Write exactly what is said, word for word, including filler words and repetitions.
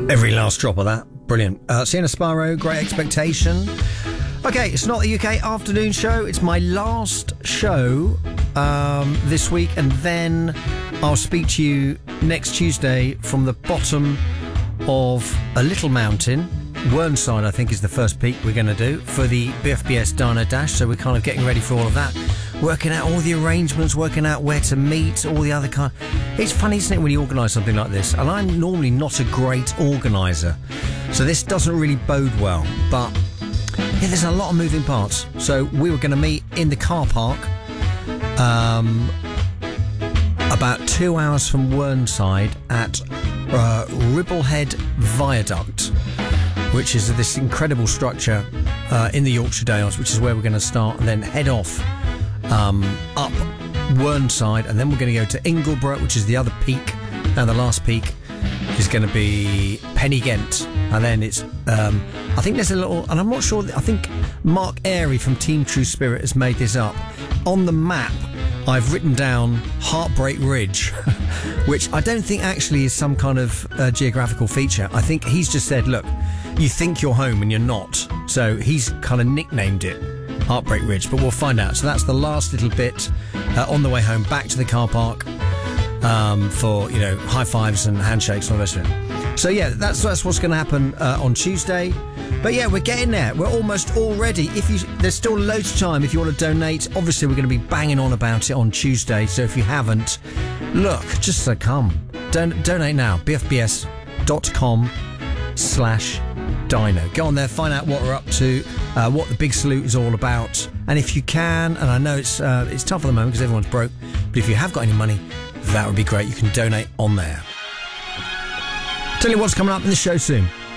Every last drop of that. Brilliant. Uh, Sienna Sparrow, Great Expectation. Okay, it's not the U K afternoon show. It's my last show um, this week, and then I'll speak to you next Tuesday from the bottom of a little mountain. Whernside, I think, is the first peak we're going to do for the B F B S Diner Dash, so we're kind of getting ready for all of that. Working out all the arrangements, working out where to meet, all the other kind. It's funny, isn't it, when you organise something like this? And I'm normally not a great organiser, so this doesn't really bode well. But yeah, there's a lot of moving parts. So we were going to meet in the car park, um, about two hours from Whernside at uh, Ribblehead Viaduct, which is this incredible structure uh, in the Yorkshire Dales, which is where we're going to start, and then head off um, up Whernside, and then we're going to go to Ingleborough, which is the other peak, and the last peak is going to be Pennygent, and then it's um, I think there's a little, and I'm not sure, I think Mark Airy from Team True Spirit has made this up. On the map I've written down Heartbreak Ridge, which I don't think actually is some kind of uh, geographical feature. I think he's just said, look, you think you're home and you're not, so he's kind of nicknamed it Heartbreak Ridge, but we'll find out. So that's the last little bit uh, on the way home back to the car park um, for, you know, high fives and handshakes and all the rest of it. So yeah, that's, that's what's going to happen uh, on Tuesday. But yeah, we're getting there. We're almost all ready. If you, there's still loads of time if you want to donate. Obviously, we're going to be banging on about it on Tuesday. So if you haven't, look, just succumb. Don- donate now. B F B S dot com slash Dino. Go on there, find out what we're up to, uh, what the Big Salute is all about, and if you can, and I know it's uh, it's tough at the moment because everyone's broke, but if you have got any money, that would be great. You can donate on there. Tell you what's coming up in the show soon.